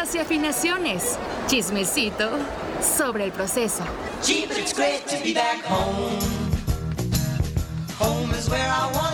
y afinaciones. Chismecito sobre el proceso. Gee, but it's great to be back home. Home is where I wanna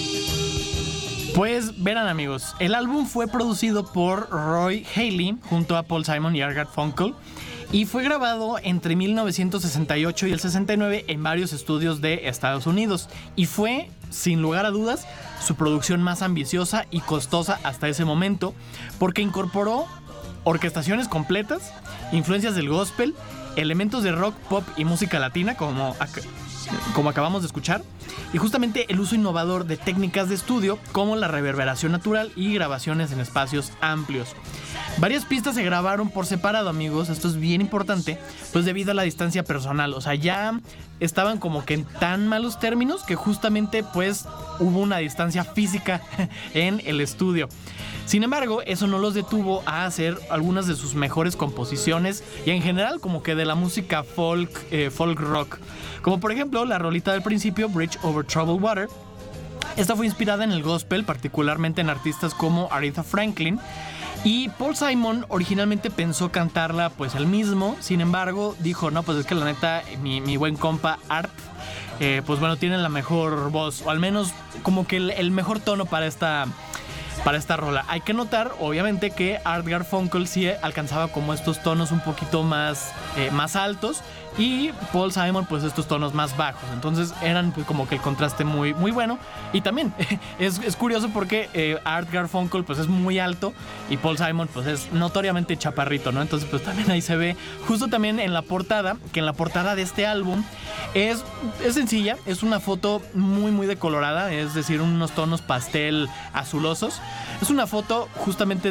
be. Pues verán, amigos, el álbum fue producido por Roy Haley junto a Paul Simon y Art Garfunkel y fue grabado entre 1968 y el 69 en varios estudios de Estados Unidos y fue, sin lugar a dudas, su producción más ambiciosa y costosa hasta ese momento, porque incorporó orquestaciones completas, influencias del gospel, elementos de rock, pop y música latina, como acabamos de escuchar, y justamente el uso innovador de técnicas de estudio como la reverberación natural y grabaciones en espacios amplios. Varias pistas se grabaron por separado, amigos, esto es bien importante, pues debido a la distancia personal, o sea, ya estaban como que en tan malos términos que justamente pues hubo una distancia física en el estudio. Sin embargo, eso no los detuvo a hacer algunas de sus mejores composiciones y en general como que de la música folk rock, como por ejemplo la rolita del principio, Bridge Over Troubled Water. Esta fue inspirada en el gospel, particularmente en artistas como Aretha Franklin. Y Paul Simon originalmente pensó cantarla pues él mismo, sin embargo dijo, no, pues es que la neta mi buen compa Art, pues bueno, tiene la mejor voz, o al menos como que el mejor tono para esta rola. Hay que notar, obviamente, que Art Garfunkel sí alcanzaba como estos tonos un poquito más altos y Paul Simon pues estos tonos más bajos. Entonces eran pues como que el contraste muy, muy bueno. Y también es curioso porque Art Garfunkel pues es muy alto y Paul Simon pues es notoriamente chaparrito, ¿no? Entonces pues también ahí se ve justo también en la portada, que en la portada de este álbum es sencilla, es una foto muy, muy decolorada, es decir, unos tonos pastel azulosos. Es una foto justamente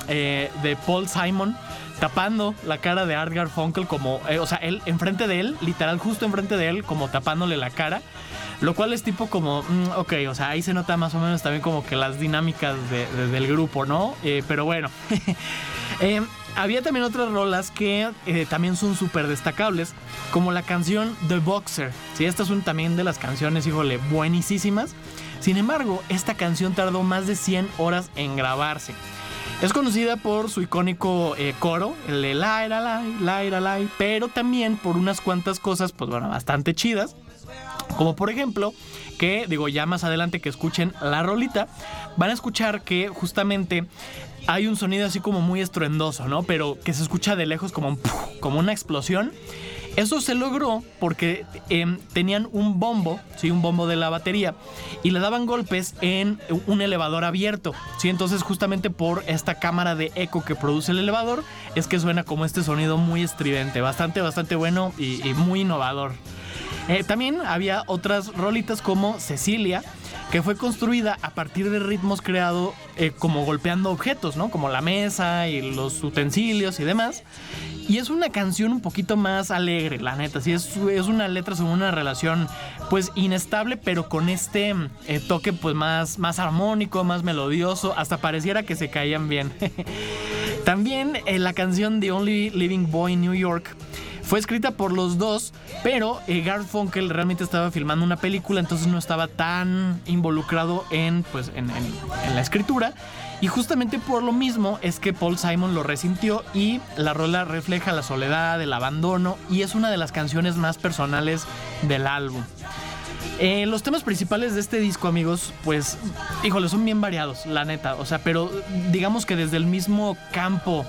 de Paul Simon tapando la cara de Art Garfunkel como, o sea, él enfrente de él, literal justo enfrente de él, como tapándole la cara, lo cual es tipo como, ok, o sea, ahí se nota más o menos también como que las dinámicas del grupo, ¿no? Pero bueno, había también otras rolas que también son súper destacables, como la canción The Boxer, ¿sí? Esta es también de las canciones, híjole, buenísimas. Sin embargo, esta canción tardó más de 100 horas en grabarse. Es conocida por su icónico coro, el de Laira, pero también por unas cuantas cosas, pues bueno, bastante chidas. Como por ejemplo, que digo, ya más adelante que escuchen la rolita, van a escuchar que justamente hay un sonido así como muy estruendoso, ¿no? Pero que se escucha de lejos como una explosión. Eso se logró porque tenían un bombo, ¿sí? Un bombo de la batería, y le daban golpes en un elevador abierto, ¿sí? Entonces justamente por esta cámara de eco que produce el elevador es que suena como este sonido muy estridente, bastante bueno y muy innovador. También había otras rolitas como Cecilia, que fue construida a partir de ritmos creados como golpeando objetos, ¿no? Como la mesa y los utensilios y demás. Y es una canción un poquito más alegre, la neta. Sí, es una letra sobre una relación pues inestable, pero con este toque pues más armónico, más melodioso. Hasta pareciera que se caían bien. También la canción The Only Living Boy in New York fue escrita por los dos, pero Garfunkel realmente estaba filmando una película, entonces no estaba tan involucrado en la escritura. Y justamente por lo mismo es que Paul Simon lo resintió y la rola refleja la soledad, el abandono y es una de las canciones más personales del álbum. Los temas principales de este disco, amigos, pues, híjole, son bien variados, la neta. O sea, pero digamos que desde el mismo campo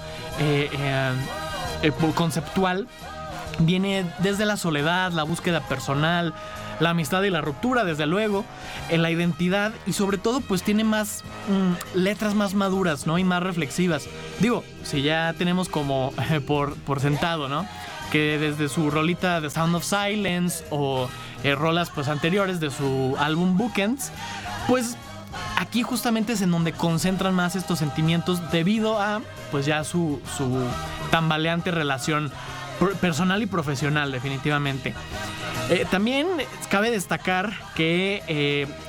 conceptual viene desde la soledad, la búsqueda personal, la amistad y la ruptura, desde luego, la identidad y sobre todo pues tiene más letras más maduras, ¿no? Y más reflexivas. Digo, si ya tenemos como por sentado, ¿no? Que desde su rolita The Sound of Silence o rolas pues anteriores de su álbum Bookends, pues aquí justamente es en donde concentran más estos sentimientos debido a pues ya su tambaleante relación personal y profesional, definitivamente. También cabe destacar que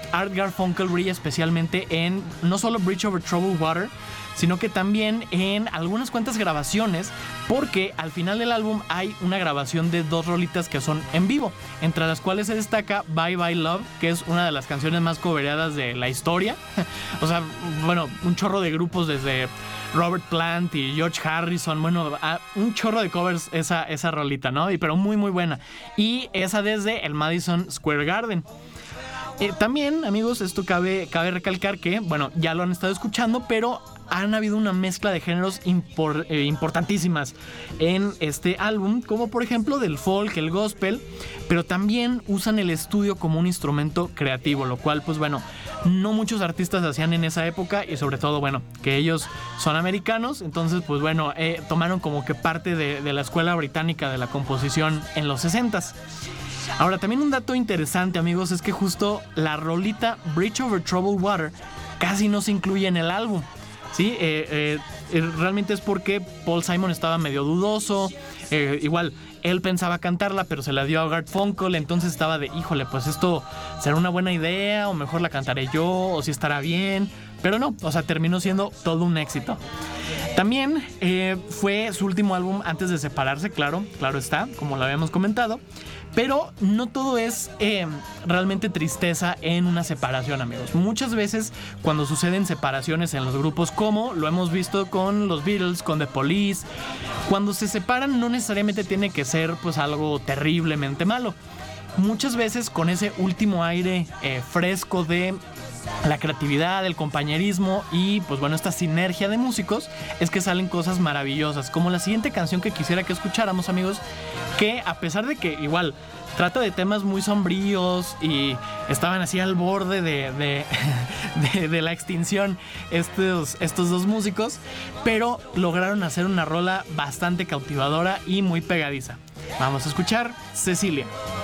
Art Garfunkel brilla especialmente en no solo Bridge Over Troubled Water, sino que también en algunas cuantas grabaciones, porque al final del álbum hay una grabación de 2 rolitas que son en vivo, entre las cuales se destaca Bye Bye Love, que es una de las canciones más covereadas de la historia. O sea, bueno, un chorro de grupos desde Robert Plant y George Harrison, bueno, un chorro de covers esa rolita, ¿no? Pero muy muy buena. Y esa desde el Madison Square Garden. También, amigos, esto cabe recalcar que, bueno, ya lo han estado escuchando, pero han habido una mezcla de géneros importantísimas en este álbum, como por ejemplo del folk, el gospel, pero también usan el estudio como un instrumento creativo, lo cual, pues bueno, no muchos artistas hacían en esa época, y sobre todo, bueno, que ellos son americanos, entonces, pues bueno, tomaron como que parte de la escuela británica de la composición en los 60s. Ahora, también un dato interesante, amigos, es que justo la rolita Bridge Over Troubled Water casi no se incluye en el álbum. Sí, realmente es porque Paul Simon estaba medio dudoso. Igual, él pensaba cantarla, pero se la dio a Garfunkel. Entonces estaba de, híjole, pues esto será una buena idea, o mejor la cantaré yo, o si estará bien. Pero no, o sea, terminó siendo todo un éxito. También fue su último álbum antes de separarse, claro está, como lo habíamos comentado. Pero no todo es realmente tristeza en una separación, amigos. Muchas veces cuando suceden separaciones en los grupos, como lo hemos visto con los Beatles, con The Police, cuando se separan no necesariamente tiene que ser pues algo terriblemente malo. Muchas veces con ese último aire fresco de la creatividad, el compañerismo y pues bueno, esta sinergia de músicos, es que salen cosas maravillosas, como la siguiente canción que quisiera que escucháramos, amigos, que a pesar de que igual trata de temas muy sombríos y estaban así al borde de la extinción estos 2 músicos, pero lograron hacer una rola bastante cautivadora y muy pegadiza. Vamos a escuchar Cecilia.